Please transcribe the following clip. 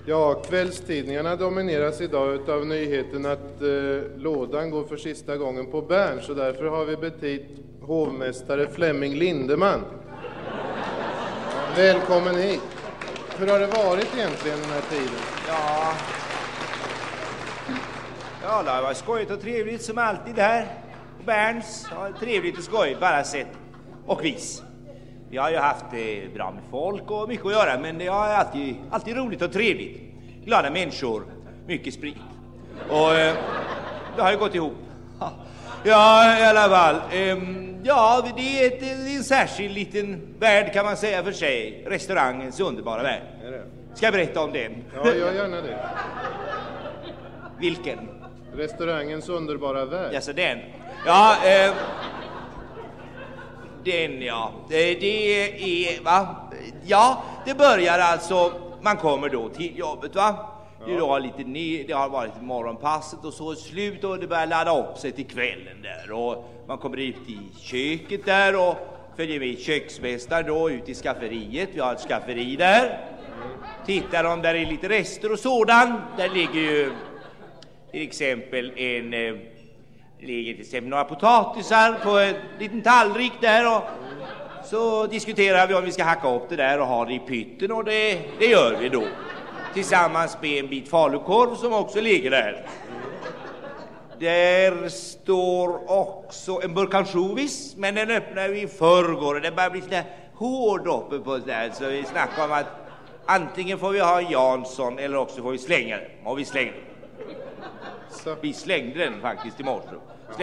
Ja, kvällstidningarna domineras idag av nyheten att lådan går för sista gången på Bern, så därför har vi betit hovmästare Flemming Lindeman. Välkommen hit. Hur har det varit egentligen den här tiden? Ja, det har varit skojigt och trevligt som alltid här på Berns. Ja, trevligt och skojigt på alla sätt och vis. Vi har ju haft det bra med folk och mycket att göra, men det har alltid roligt och trevligt. Glada människor, mycket sprit. Och det har ju gått ihop. Ja, i alla fall. Ja, det är en särskild liten värld kan man säga för sig. Restaurangens underbara värld. Ska jag berätta om den? Ja, jag gärna det. Vilken? Restaurangens underbara värld. Ja, så den. Ja, den ja. Det är, va? Ja, det börjar alltså, man kommer då till jobbet, va? Ja. Det har varit morgonpasset och så slut och det börjar ladda upp sig till kvällen där. Och man kommer ut i köket där och följer med köksmästaren då ut i skafferiet. Vi har ett skafferi där. Tittar om där är lite rester och sådan. Där ligger ju till exempel några potatisar på en liten tallrik där och så diskuterar vi om vi ska hacka upp det där och ha det i pytten och det gör vi då. Tillsammans med en bit falukorv som också ligger där. Där står också en burk ansjovis, men den öppnar vi i förrgår och den börjar bli lite hård uppe på det där. Så vi snackar om att antingen får vi ha Jansson eller också får vi slänga den. Och vi slängde den. Vi slängde den faktiskt i morse.